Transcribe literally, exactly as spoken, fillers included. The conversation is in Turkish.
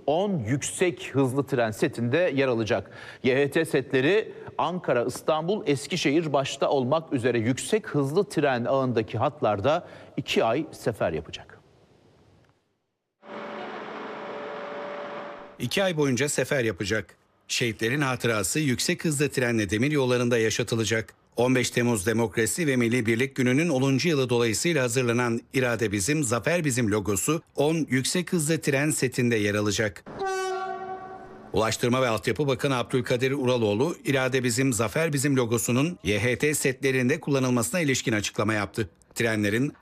on yüksek hızlı tren setinde yer alacak. Y H T setleri Ankara, İstanbul, Eskişehir başta olmak üzere yüksek hızlı tren ağındaki hatlarda iki ay sefer yapacak. İki ay boyunca sefer yapacak. Şehitlerin hatırası yüksek hızlı trenle demir yollarında yaşatılacak. on beş Temmuz Demokrasi ve Milli Birlik Günü'nün onuncu yılı dolayısıyla hazırlanan İrade Bizim, Zafer Bizim logosu on yüksek hızlı tren setinde yer alacak. Ulaştırma ve Altyapı Bakanı Abdülkadir Uraloğlu, İrade Bizim, Zafer Bizim logosunun Y H T setlerinde kullanılmasına ilişkin açıklama yaptı. Trenlerin